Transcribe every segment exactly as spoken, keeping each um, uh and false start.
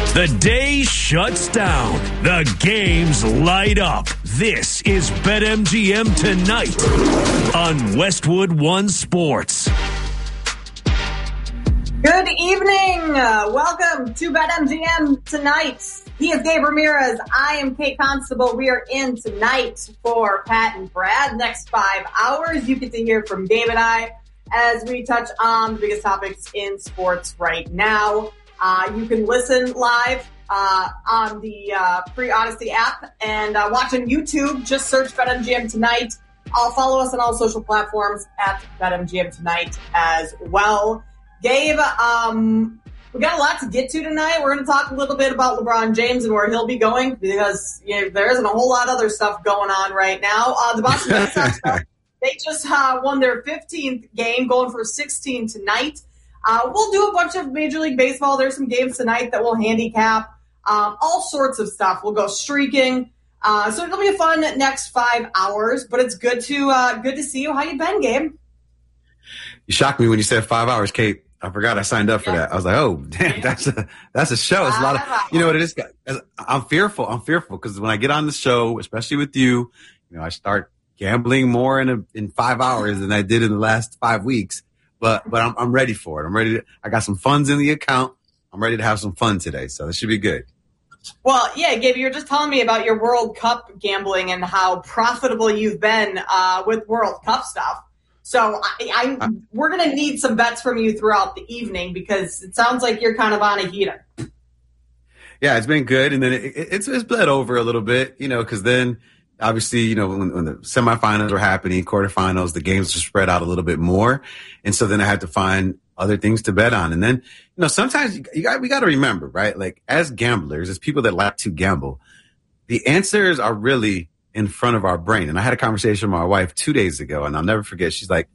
The day shuts down. The games light up. This is BetMGM Tonight on Westwood One Sports. Good evening. Uh, welcome to BetMGM Tonight. He is Gabe Ramirez. I am Kate Constable. We are in tonight for Pat and Brad. Next five hours, you get to hear from Gabe and I as we touch on the biggest topics in sports right now. Uh, you can listen live uh, on the uh, free Odyssey app and uh, watch on YouTube. Just search BetMGM Tonight. I'll follow us on all social platforms at BetMGM Tonight as well. Gabe, um, we got a lot to get to tonight. We're going to talk a little bit about LeBron James and where he'll be going because you know, there isn't a whole lot of other stuff going on right now. Uh, the Boston Red Sox, they just uh, won their fifteenth game, going for sixteen tonight. Uh, we'll do a bunch of Major League Baseball. There's some games tonight that we'll handicap. Um, all sorts of stuff. We'll go streaking. Uh, so it'll be a fun next five hours. But it's good to uh, good to see you. How you been, Gabe? You shocked me when you said five hours, Kate. I forgot I signed up for yeah. that. I was like, oh, damn, that's a that's a show. It's a lot of, you know what it is? I'm fearful. I'm fearful because when I get on the show, especially with you, you know, I start gambling more in a, in five hours than I did in the last five weeks. But but I'm I'm ready for it. I'm ready to, I got some funds in the account. I'm ready to have some fun today, so this should be good. Well, yeah, Gabe, you were just telling me about your World Cup gambling and how profitable you've been uh, with World Cup stuff. So I, I we're going to need some bets from you throughout the evening because it sounds like you're kind of on a heater. Yeah, it's been good, and then it, it, it's it's bled over a little bit, you know, because then obviously, you know, when, when the semifinals were happening, quarterfinals, the games were spread out a little bit more, and so then I had to find other things to bet on, and then you know sometimes you, you got we got to remember, right? Like as gamblers, as people that like to gamble, the answers are really in front of our brain. And I had a conversation with my wife two days ago, and I'll never forget. She's like,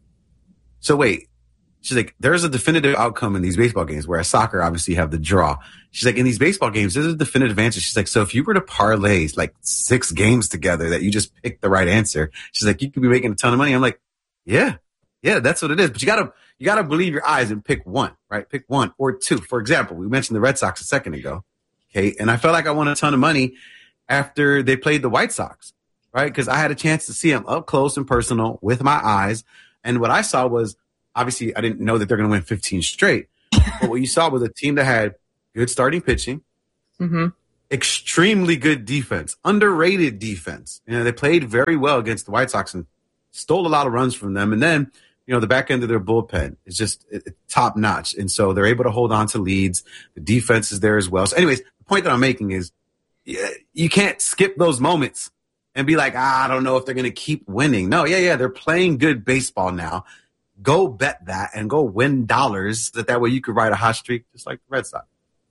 so wait, she's like, there's a definitive outcome in these baseball games, whereas soccer, obviously, you have the draw. She's like, in these baseball games, there's a definitive answer. She's like, so if you were to parlay like six games together that you just picked the right answer, she's like, you could be making a ton of money. I'm like, yeah, yeah, that's what it is. But you gotta, you gotta believe your eyes and pick one, right? Pick one or two. For example, we mentioned the Red Sox a second ago. Okay. And I felt like I won a ton of money after they played the White Sox. Right, because I had a chance to see them up close and personal with my eyes. And what I saw was, obviously, I didn't know that they're going to win fifteen straight. But what you saw was a team that had good starting pitching, mm-hmm. extremely good defense, underrated defense. You know, they played very well against the White Sox and stole a lot of runs from them. And then, you know, the back end of their bullpen is just it, it, top notch. And so they're able to hold on to leads. The defense is there as well. So anyways, the point that I'm making is you, you can't skip those moments and be like, ah, I don't know if they're going to keep winning. No, yeah, yeah, they're playing good baseball now. Go bet that and go win dollars. That that way you could ride a hot streak just like the Red Sox.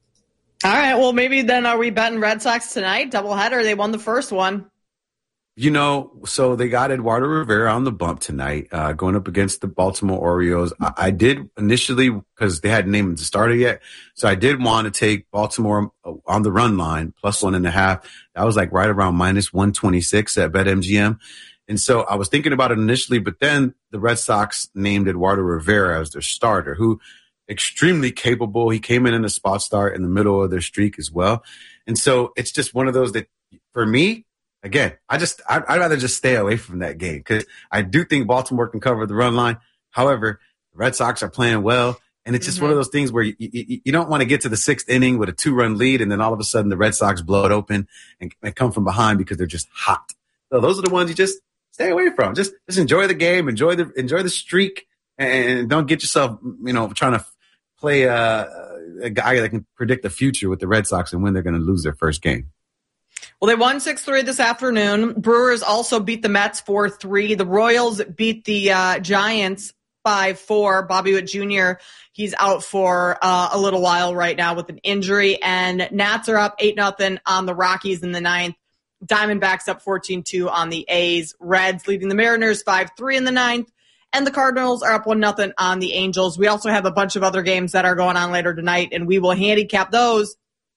All right, well, maybe then are we betting Red Sox tonight? Doubleheader, they won the first one. You know, so they got Eduardo Rivera on the bump tonight, uh, going up against the Baltimore Orioles. I, I did initially, because they hadn't named the starter yet, so I did want to take Baltimore on the run line, plus one and a half. That was like right around minus one twenty-six at BetMGM. And so I was thinking about it initially, but then the Red Sox named Eduardo Rivera as their starter, who extremely capable. He came in in a spot start in the middle of their streak as well. And so it's just one of those that, for me, again, I just, I'd, I'd rather just stay away from that game because I do think Baltimore can cover the run line. However, the Red Sox are playing well. And it's just mm-hmm. one of those things where you, you, you don't want to get to the sixth inning with a two run lead. And then all of a sudden the Red Sox blow it open and, and come from behind because they're just hot. So those are the ones you just stay away from. Just, just enjoy the game, enjoy the, enjoy the streak, and don't get yourself, you know, trying to play a, a guy that can predict the future with the Red Sox and when they're going to lose their first game. Well, they won six three this afternoon. Brewers also beat the Mets four three. The Royals beat the uh, Giants five four. Bobby Witt Junior, he's out for uh, a little while right now with an injury. And Nats are up eight nothing on the Rockies in the ninth. Diamondbacks up fourteen two on the A's. Reds leading the Mariners five three in the ninth. And the Cardinals are up one nothing on the Angels. We also have a bunch of other games that are going on later tonight, and we will handicap those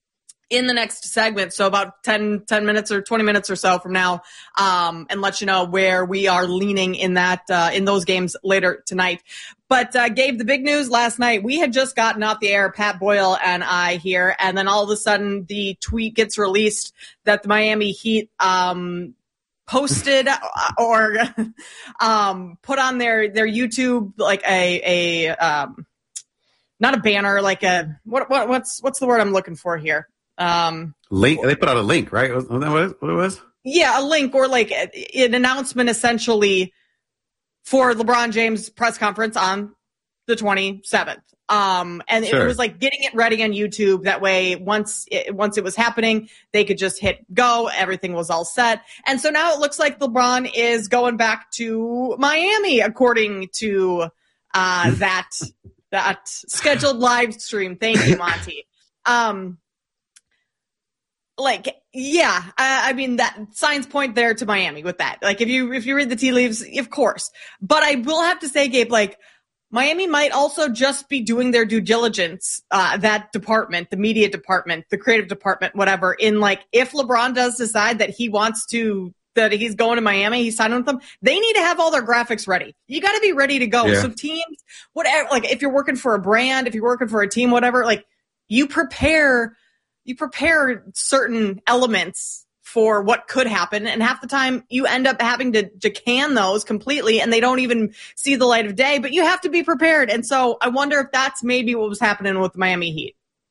in the next segment, so about ten, ten minutes or twenty minutes or so from now, um, and let you know where we are leaning in that uh, in those games later tonight. But uh, Gabe, the big news last night, we had just gotten off the air, Pat Boyle and I here, and then all of a sudden the tweet gets released that the Miami Heat um, posted or um, put on their their YouTube like a a um, not a banner, like a what what what's what's the word I'm looking for here? Um, link. They put out a link, right? Wasn't that what it was? Yeah, a link or like an announcement essentially for LeBron James' press conference on the twenty-seventh. Um, and sure. It was like getting it ready on YouTube. That way, once it, once it was happening, they could just hit go. Everything was all set. And so now it looks like LeBron is going back to Miami, according to uh, that that scheduled live stream. Thank you, Monty. Um, Like, yeah, I, I mean, that signs point there to Miami with that. Like, if you, if you read the tea leaves, of course. But I will have to say, Gabe, like, Miami might also just be doing their due diligence, uh, that department, the media department, the creative department, whatever, in like, if LeBron does decide that he wants to, that he's going to Miami, he's signing with them, they need to have all their graphics ready. You got to be ready to go. Yeah. So teams, whatever, like, if you're working for a brand, if you're working for a team, whatever, like, you prepare You prepare certain elements for what could happen, and half the time you end up having to, to can those completely, and they don't even see the light of day, but you have to be prepared. And so I wonder if that's maybe what was happening with the Miami Heat.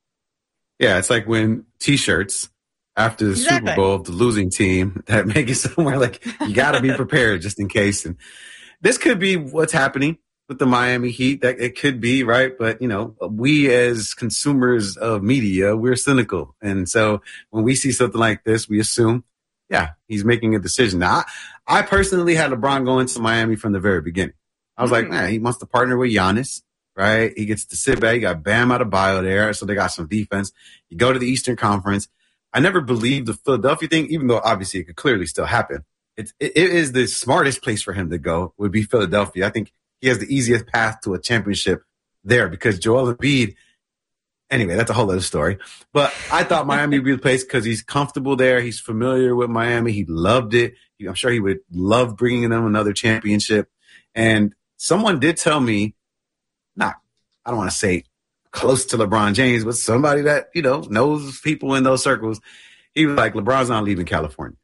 Yeah, it's like when T-shirts after the exactly. Super Bowl of the losing team that make it somewhere like you got to be prepared just in case. And this could be what's happening with the Miami Heat. That it could be, right? But, you know, we as consumers of media, we're cynical. And so when we see something like this, we assume, yeah, he's making a decision. Now, I, I personally had LeBron going to Miami from the very beginning. I was mm-hmm. like, man, he wants to partner with Giannis, right? He gets to sit back. You got Bam Adebayo there, so they got some defense. You go to the Eastern Conference. I never believed the Philadelphia thing, even though obviously it could clearly still happen. It, it, it is the smartest place for him to go would be Philadelphia. I think he has the easiest path to a championship there because Joel Embiid, anyway, that's a whole other story. But I thought Miami would be the place because he's comfortable there. He's familiar with Miami. He loved it. I'm sure he would love bringing them another championship. And someone did tell me, not, I don't want to say close to LeBron James, but somebody that, you know, knows people in those circles. He was like, LeBron's not leaving California.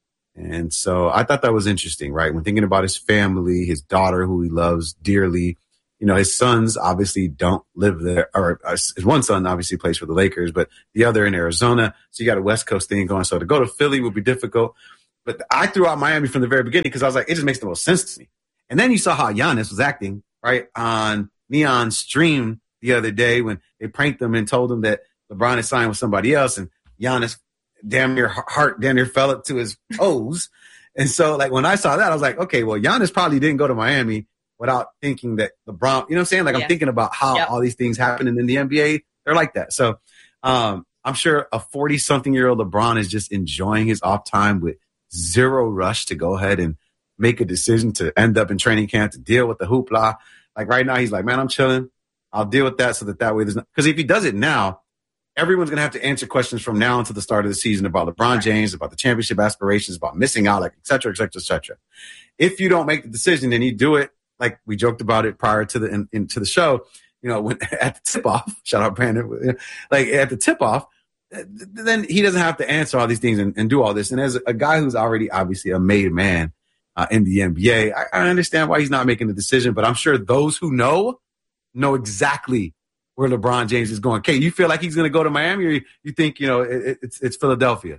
And so I thought that was interesting, right? When thinking about his family, his daughter, who he loves dearly, you know, his sons obviously don't live there, or uh, his one son obviously plays for the Lakers, but the other in Arizona. So you got a West Coast thing going. So to go to Philly would be difficult. But I threw out Miami from the very beginning because I was like, it just makes the most sense to me. And then you saw how Giannis was acting, right, on Neon's stream the other day when they pranked him and told him that LeBron had signed with somebody else, and Giannis damn near heart damn near fell up to his O's. And so like when I saw that, I was like, okay, well, Giannis probably didn't go to Miami without thinking that LeBron, you know what I'm saying? Like yeah. I'm thinking about how yep. all these things happen in the N B A. They're like that. So um, I'm sure a forty something year old LeBron is just enjoying his off time with zero rush to go ahead and make a decision to end up in training camp to deal with the hoopla. Like right now, he's like, man, I'm chilling. I'll deal with that so that that way there's not, because if he does it now, everyone's going to have to answer questions from now until the start of the season about LeBron James, about the championship aspirations, about missing out, like et cetera, et cetera, et cetera. If you don't make the decision and you do it, like we joked about it prior to the in, into the show, you know, when at the tip off, shout out Brandon, like at the tip off, then he doesn't have to answer all these things and, and do all this. And as a guy who's already obviously a made man uh, in the N B A, I, I understand why he's not making the decision, but I'm sure those who know know exactly where LeBron James is going. Kate, you feel like he's going to go to Miami, or you, you think, you know, it, it's it's Philadelphia?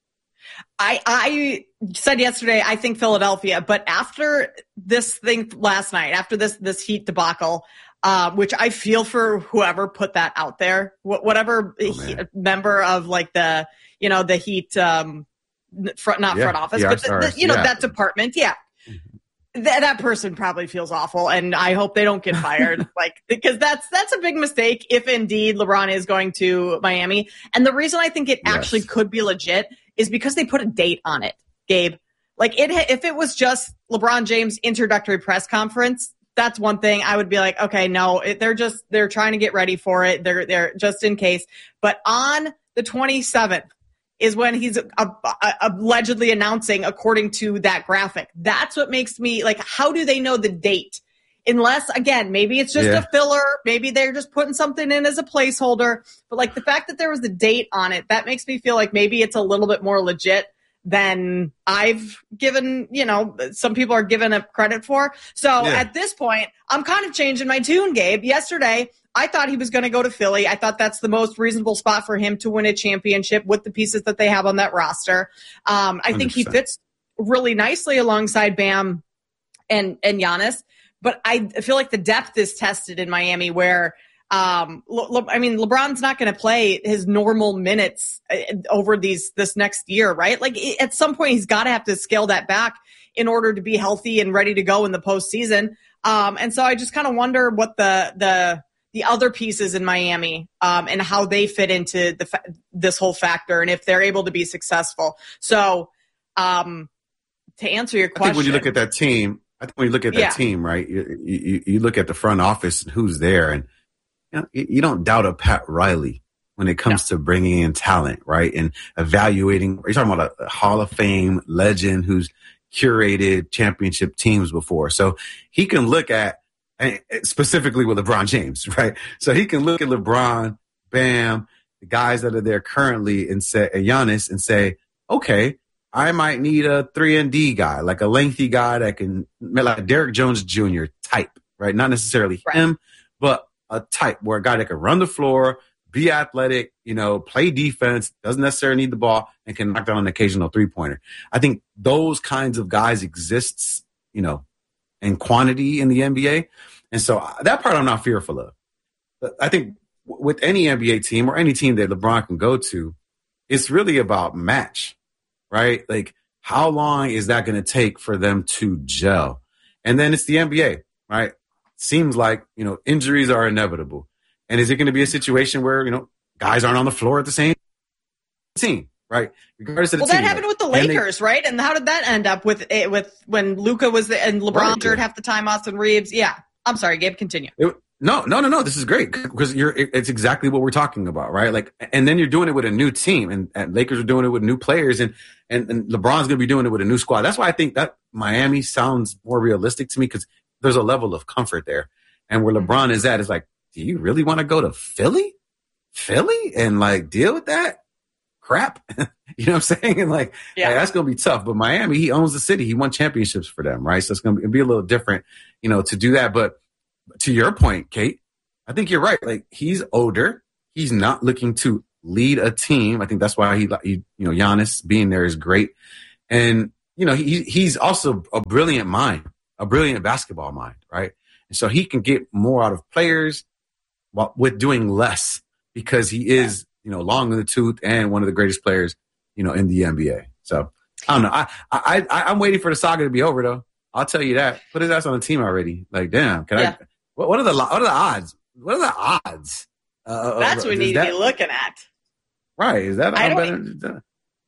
I I said yesterday, I think Philadelphia, but after this thing last night, after this this Heat debacle, uh, which I feel for whoever put that out there, wh- whatever oh, he, member of like the, you know, the Heat, um, front, not yeah, front office, but the, the, you know, yeah. that department. Yeah. That that person probably feels awful, and I hope they don't get fired. like because that's that's a big mistake if indeed LeBron is going to Miami. And the reason I think it yes. actually could be legit is because they put a date on it, Gabe. Like it, if it was just LeBron James introductory press conference, that's one thing. I would be like, okay, no, it, they're just they're trying to get ready for it. They're they're just in case. But on the twenty-seventh is when he's a, a, a, allegedly announcing according to that graphic. That's what makes me like, how do they know the date? Unless, again, maybe it's just yeah. a filler. Maybe they're just putting something in as a placeholder. But like the fact that there was a date on it, that makes me feel like maybe it's a little bit more legit than I've given, you know, some people are given a credit for. So yeah. at this point, I'm kind of changing my tune, Gabe. Yesterday, I thought he was going to go to Philly. I thought that's the most reasonable spot for him to win a championship with the pieces that they have on that roster. Um, I one hundred percent. Think he fits really nicely alongside Bam and, and Giannis. But I feel like the depth is tested in Miami where, um, Le- Le- I mean, LeBron's not going to play his normal minutes over these this next year, right? Like at some point, he's got to have to scale that back in order to be healthy and ready to go in the postseason. Um, and so I just kind of wonder what the the the other pieces in Miami um, and how they fit into the fa- this whole factor and if they're able to be successful. So um, to answer your question, I think when you look at that team. I think when you look at that yeah. team, right, you, you, you look at the front office and who's there, and you, know, you, you don't doubt a Pat Riley when it comes no. to bringing in talent, right, and evaluating. You're talking about a, a Hall of Fame legend who's curated championship teams before. So he can look at, and specifically with LeBron James, right? So he can look at LeBron, Bam, the guys that are there currently, and say, and Giannis, and say, okay, I might need a three and D guy, like a lengthy guy that can, like Derrick Jones Junior type, right? Not necessarily right. him, but a type where a guy that can run the floor, be athletic, you know, play defense, doesn't necessarily need the ball, and can knock down an occasional three-pointer. I think those kinds of guys exists, you know, in quantity in the N B A. And so that part I'm not fearful of. But I think with any N B A team or any team that LeBron can go to, it's really about match. Right? Like, how long is that going to take for them to gel? And then it's the N B A, right? Seems like, you know, injuries are inevitable. And is it going to be a situation where, you know, guys aren't on the floor at the same team, right? Regardless of the well, team. Well, that happened with the Lakers, they, right? And how did that end up with it, with when Luka was the, and LeBron injured half the time, Austin Reeves? Yeah. I'm sorry, Gabe, continue. It, No, no, no, no. This is great because you're, it's exactly what we're talking about, right? Like, and then you're doing it with a new team, and, and Lakers are doing it with new players, and, and, and LeBron's going to be doing it with a new squad. That's why I think that Miami sounds more realistic to me because there's a level of comfort there. And where LeBron is at is like, do you really want to go to Philly? Philly? And like deal with that crap? You know what I'm saying? And like, yeah. like that's going to be tough. But Miami, he owns the city. He won championships for them, right? So it's going to be a little different, you know, to do that. But to your point, Kate, I think you're right. Like he's older. He's not looking to lead a team. I think that's why he, he you know, Giannis being there is great. And, you know, he he's also a brilliant mind, a brilliant basketball mind, right? And so he can get more out of players while, with doing less because he is, you know, long in the tooth and one of the greatest players, you know, in the N B A. So I don't know. I, I, I I'm waiting for the saga to be over though. I'll tell you that. Put his ass on the team already. Like, damn, can yeah. I? What, what are the what are the odds? What are the odds? Uh, That's what we need that, to be looking at. Right? Is that I on don't, better?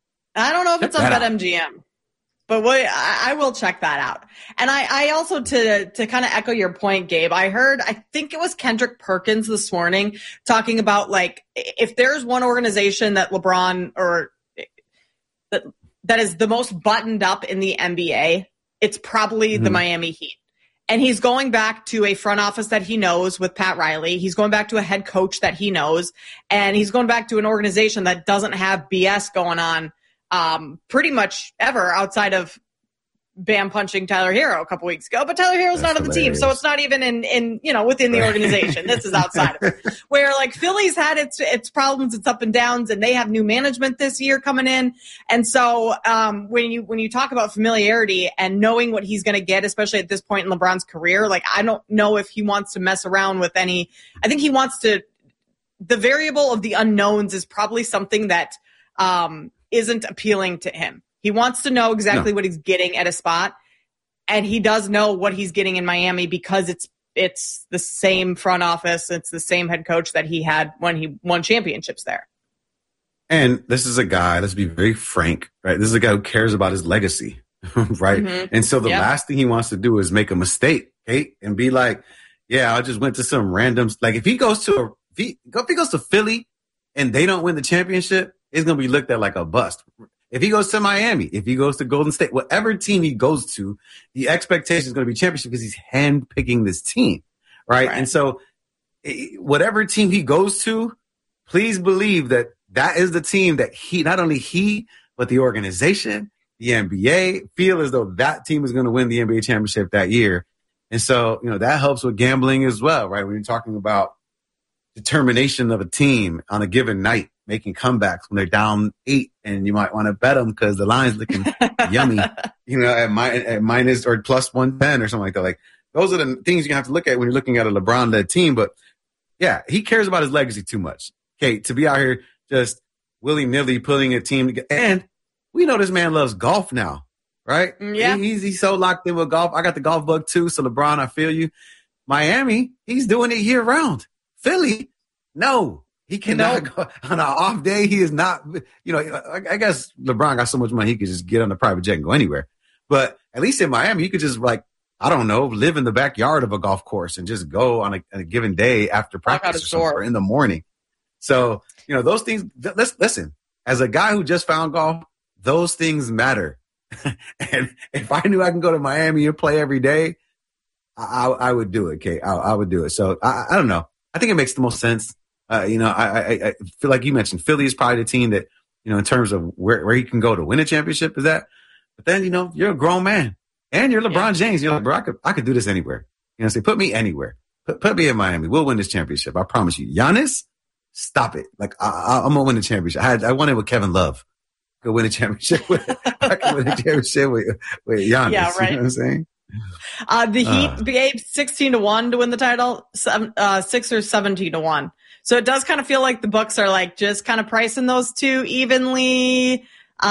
I don't know if check it's on BetMGM, but what, I, I will check that out. And I, I also to to kind of echo your point, Gabe. I heard I think it was Kendrick Perkins this morning talking about like if there's one organization that LeBron or that that is the most buttoned up in the N B A, it's probably mm-hmm. the Miami Heat. And he's going back to a front office that he knows with Pat Riley. He's going back to a head coach that he knows. And he's going back to an organization that doesn't have B S going on um, pretty much ever outside of Bam punching Tyler Hero a couple weeks ago. But Tyler Hero's That's not on the hilarious. team, so it's not even in, in you know, within the organization. This is outside of it. Where, like, Philly's had its its problems, its up and downs, and they have new management this year coming in. And so um, when you when you talk about familiarity and knowing what he's going to get, especially at this point in LeBron's career, like, I don't know if he wants to mess around with any – I think he wants to – the variable of the unknowns is probably something that um, isn't appealing to him. He wants to know exactly no. what he's getting at a spot, and he does know what he's getting in Miami because it's it's the same front office, it's the same head coach that he had when he won championships there. And this is a guy, let's be very frank, right? This is a guy who cares about his legacy, right? Mm-hmm. And so the yep. last thing he wants to do is make a mistake, Kate, and be like, yeah, I just went to some random, like if he goes to a, if he, if he goes to Philly and they don't win the championship, it's going to be looked at like a bust. If he goes to Miami, if he goes to Golden State, whatever team he goes to, the expectation is going to be championship because he's handpicking this team, right? right? And so whatever team he goes to, please believe that that is the team that he, not only he, but the organization, the N B A, feel as though that team is going to win the N B A championship that year. And so, you know, that helps with gambling as well, right? When you're talking about determination of a team on a given night, making comebacks when they're down eight, and you might want to bet them because the line's looking yummy, you know, at, mi- at minus or plus one ten or something like that. Like, those are the things you have to look at when you're looking at a LeBron-led team. But yeah, he cares about his legacy too much. Okay, to be out here just willy-nilly putting a team together. And we know this man loves golf now, right? Yeah. He, he's, he's so locked in with golf. I got the golf bug too. So LeBron, I feel you. Miami, he's doing it year round. Philly, no. He cannot nope. go on an off day. He is not, you know, I, I guess LeBron got so much money he could just get on a private jet and go anywhere. But at least in Miami, you could just like, I don't know, live in the backyard of a golf course and just go on a, a given day after practice or, or in the morning. So, you know, those things, let's listen, as a guy who just found golf, those things matter. And if I knew I can go to Miami and play every day, I, I, I would do it, Kate. I, I would do it. So I, I don't know. I think it makes the most sense. Uh, you know, I, I, I feel like you mentioned Philly is probably the team that, you know, in terms of where, where he can go to win a championship is that. But then, you know, you're a grown man and you're LeBron yeah. James. You're like, bro, I could, I could do this anywhere. You know, say, put me anywhere. Put, put me in Miami. We'll win this championship. I promise you. Giannis, stop it. Like, I, I, I'm going to win the championship. I had, I won it with Kevin Love. I could win a championship with, I could win a championship with, with Giannis. Yeah, right. You know what I'm saying? Uh, the Heat uh, gave sixteen to one to win the title, seven, uh, Sixers seventeen to one. So it does kind of feel like the Bucks are like just kind of pricing those two evenly,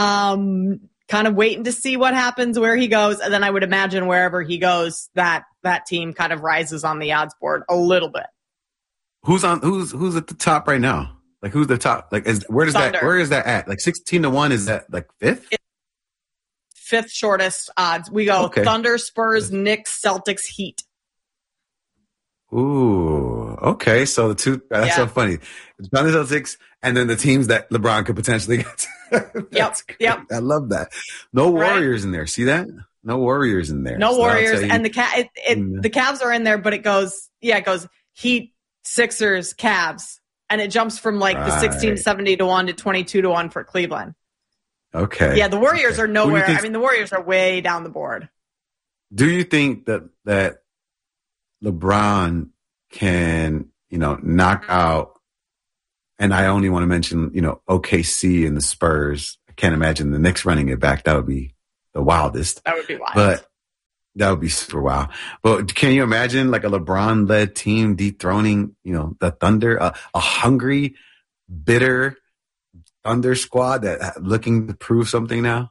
um, kind of waiting to see what happens where he goes. And then I would imagine wherever he goes, that that team kind of rises on the odds board a little bit. Who's on? Who's who's at the top right now? Like who's the top? Like is where does Thunder. that? Where is that at? Like sixteen to one? Is that like fifth? It, fifth shortest odds. We go okay. Thunder, Spurs, Knicks, Celtics, Heat. Ooh, okay. So the two, that's yeah. so funny. Thunder, Celtics, and then the teams that LeBron could potentially get. Yep. Yep. I love that. No Warriors right. in there. See that? No Warriors in there. No so Warriors. And the Ca- it, it, mm. the Cavs are in there, but it goes, yeah, it goes Heat, Sixers, Cavs. And it jumps from like right. the sixteen seventy to one to twenty-two to one for Cleveland. Okay. Yeah, the Warriors okay. are nowhere. I mean, the Warriors are way down the board. Do you think that that LeBron can, you know, knock out, and I only want to mention, you know, O K C and the Spurs. I can't imagine the Knicks running it back. That would be the wildest. That would be wild. But that would be super wild. But can you imagine like a LeBron-led team dethroning, you know, the Thunder, a, a hungry, bitter Thunder squad that looking to prove something now?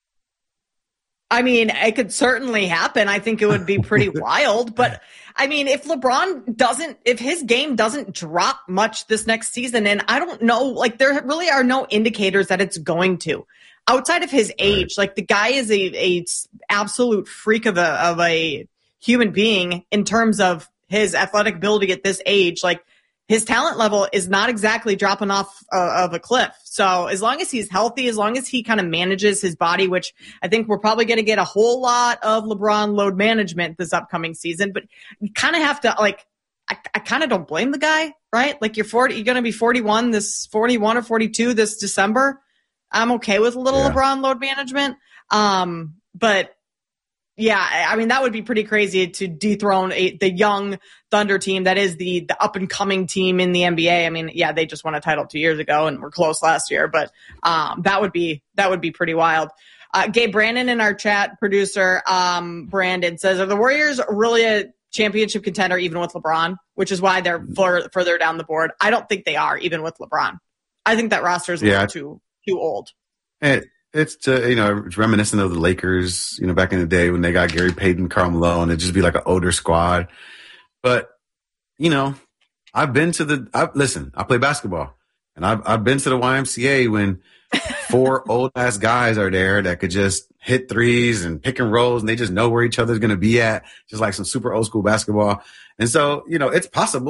I mean, it could certainly happen. I think it would be pretty wild. But I mean, if LeBron doesn't, if his game doesn't drop much this next season, and I don't know, like there really are no indicators that it's going to. Outside of his age, like the guy is a, a absolute freak of a of a human being in terms of his athletic ability at this age. Like his talent level is not exactly dropping off uh, of a cliff. So as long as he's healthy, as long as he kind of manages his body, which I think we're probably going to get a whole lot of LeBron load management this upcoming season, but you kind of have to like, I, I kind of don't blame the guy, right? Like you're forty, you're going to be forty-one this forty-one or forty-two this December. I'm okay with a little yeah. LeBron load management. Um, but yeah, I mean, that would be pretty crazy to dethrone a, the young Thunder team that is the, the up and coming team in the N B A. I mean, yeah, they just won a title two years ago and were close last year, but um, that would be, that would be pretty wild. Uh, Gabe Brandon in our chat, producer um, Brandon says, are the Warriors really a championship contender even with LeBron, which is why they're fur- further down the board? I don't think they are even with LeBron. I think that roster is a yeah. little too, too old. It, it's, to, you know, it's reminiscent of the Lakers, you know, back in the day when they got Gary Payton, Karl Malone. It'd just be like an older squad. But, you know, I've been to the, I, listen, I play basketball. And I've, I've been to the Y M C A when four old-ass guys are there that could just hit threes and pick and rolls, and they just know where each other's going to be at, just like some super old-school basketball. And so, you know, it's possible.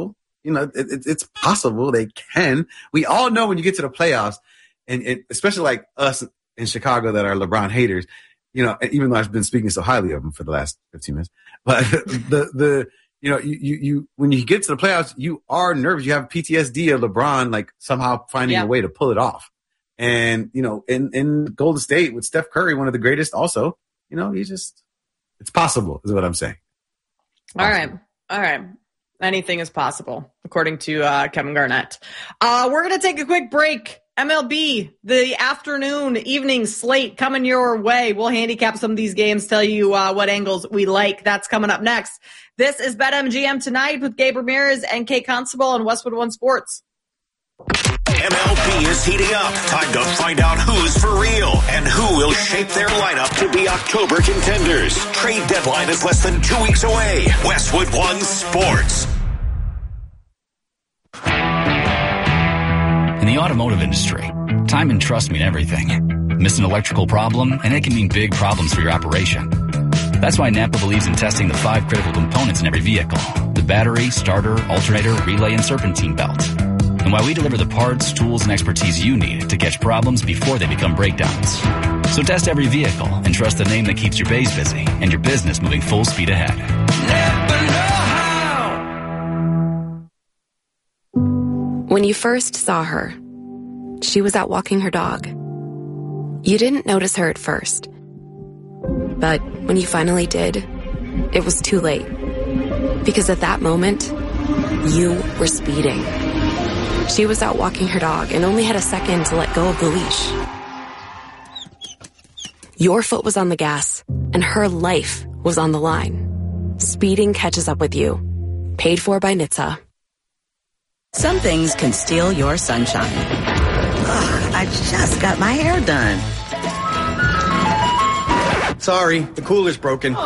you know, it, it, it's possible they can. We all know when you get to the playoffs, and it, especially like us in Chicago that are LeBron haters, you know, even though I've been speaking so highly of him for the last fifteen minutes, but the, the, you know, you, you, you, when you get to the playoffs, you are nervous. You have P T S D of LeBron, like somehow finding yeah. a way to pull it off. And, you know, in, in Golden State with Steph Curry, one of the greatest also, you know, he just, it's possible is what I'm saying. All right. All right. Anything is possible, according to uh, Kevin Garnett. Uh, we're going to take a quick break. M L B, the afternoon, evening slate coming your way. We'll handicap some of these games, tell you uh, what angles we like. That's coming up next. This is BetMGM Tonight with Gabe Ramirez and Kate Constable on Westwood One Sports. M L B is heating up. Time to find out who's for real and who will shape their lineup to be October contenders. Trade deadline is less than two weeks away. Westwood One Sports. In the automotive industry, time and trust mean everything. Miss an electrical problem, and it can mean big problems for your operation. That's why Napa believes in testing the five critical components in every vehicle: the battery, starter, alternator, relay, and serpentine belt. And why we deliver the parts, tools, and expertise you need to catch problems before they become breakdowns. So test every vehicle and trust the name that keeps your bays busy and your business moving full speed ahead. Napa know-how. When you first saw her, she was out walking her dog. You didn't notice her at first. But when you finally did, it was too late. Because at that moment, you were speeding. She was out walking her dog and only had a second to let go of the leash. Your foot was on the gas, and her life was on the line. Speeding catches up with you. Paid for by N H T S A. Some things can steal your sunshine. Ugh, I just got my hair done. Sorry, the cooler's broken.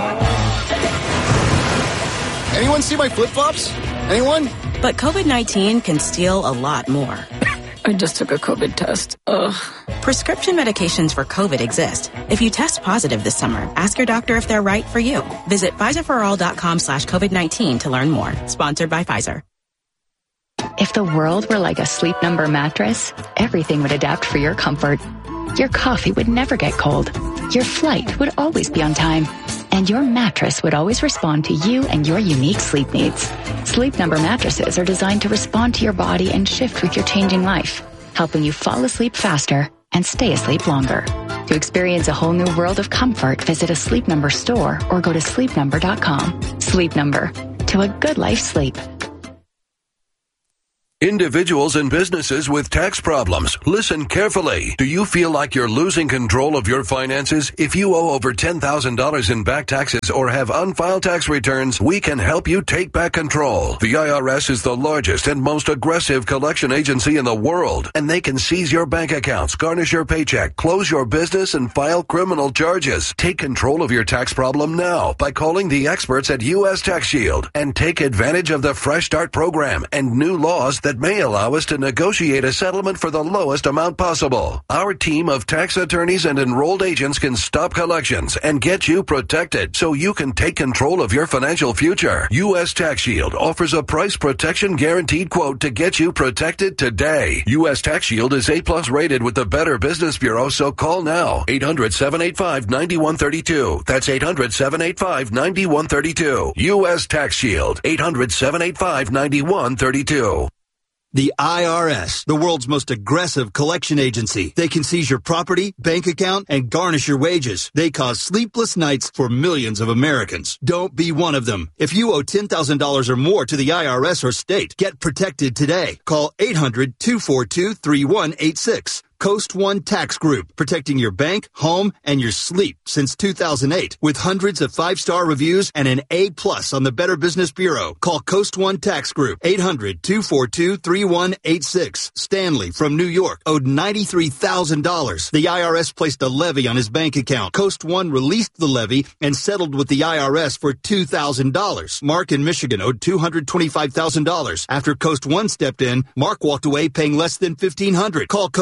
Anyone see my flip-flops? Anyone? But COVID nineteen can steal a lot more. I just took a COVID test. Ugh. Prescription medications for COVID exist. If you test positive this summer, ask your doctor if they're right for you. Visit Pfizerforall.com slash COVID-19 to learn more. Sponsored by Pfizer. If the world were like a Sleep Number mattress, everything would adapt for your comfort. Your coffee would never get cold. Your flight would always be on time. And your mattress would always respond to you and your unique sleep needs. Sleep Number mattresses are designed to respond to your body and shift with your changing life, helping you fall asleep faster and stay asleep longer. To experience a whole new world of comfort, visit a Sleep Number store or go to sleep number dot com. Sleep Number. To a good life sleep. Individuals and businesses with tax problems, listen carefully. Do you feel like you're losing control of your finances? If you owe over ten thousand dollars in back taxes or have unfiled tax returns, we can help you take back control. The I R S is the largest and most aggressive collection agency in the world, and they can seize your bank accounts, garnish your paycheck, close your business, and file criminal charges. Take control of your tax problem now by calling the experts at U S Tax Shield and take advantage of the Fresh Start program and new laws that that may allow us to negotiate a settlement for the lowest amount possible. Our team of tax attorneys and enrolled agents can stop collections and get you protected so you can take control of your financial future. U S Tax Shield offers a price protection guaranteed quote to get you protected today. U S Tax Shield is A plus rated with the Better Business Bureau, so call now. eight hundred, seven eight five, nine one three two. That's eight hundred, seven eight five, nine one three two. U S Tax Shield. eight hundred, seven eight five, nine one three two. The I R S, the world's most aggressive collection agency. They can seize your property, bank account, and garnish your wages. They cause sleepless nights for millions of Americans. Don't be one of them. If you owe ten thousand dollars or more to the I R S or state, get protected today. Call eight hundred, two four two, three one eight six. Coast One Tax Group, protecting your bank, home, and your sleep since two thousand eight. With hundreds of five-star reviews and an A plus on the Better Business Bureau. Call Coast One Tax Group, eight hundred, two four two, three one eight six. Stanley from New York owed ninety-three thousand dollars. The I R S placed a levy on his bank account. Coast One released the levy and settled with the I R S for two thousand dollars. Mark in Michigan owed two hundred twenty-five thousand dollars. After Coast One stepped in, Mark walked away paying less than fifteen hundred dollars. Call Coast One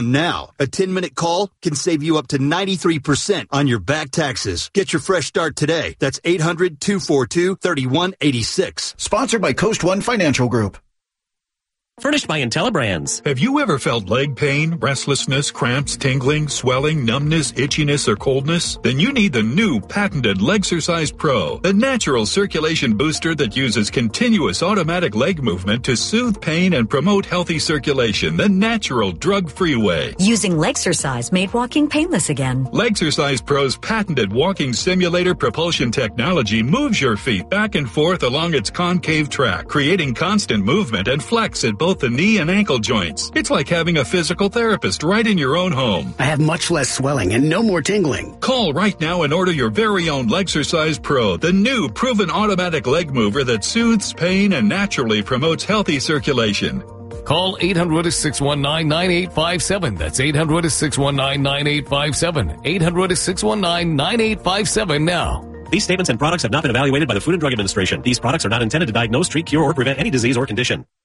now. A ten-minute call can save you up to ninety-three percent on your back taxes. Get your fresh start today. That's eight hundred, two four two, three one eight six. Sponsored by Coast One Financial Group. Furnished by IntelliBrands. Have you ever felt leg pain, restlessness, cramps, tingling, swelling, numbness, itchiness, or coldness? Then you need the new patented Legsercise Pro, the natural circulation booster that uses continuous automatic leg movement to soothe pain and promote healthy circulation the natural, drug-free way. Using Legsercise made walking painless again. Legsercise Pro's patented walking simulator propulsion technology moves your feet back and forth along its concave track, creating constant movement and flex at both the knee and ankle joints. It's like having a physical therapist right in your own home. I have much less swelling and no more tingling. Call right now and order your very own Legsercise Pro, the new proven automatic leg mover that soothes pain and naturally promotes healthy circulation. Call eight hundred, six one nine, nine eight five seven. That's eight hundred, six one nine, nine eight five seven. eight hundred, six one nine, nine eight five seven now. These statements and products have not been evaluated by the Food and Drug Administration. These products are not intended to diagnose, treat, cure, or prevent any disease or condition.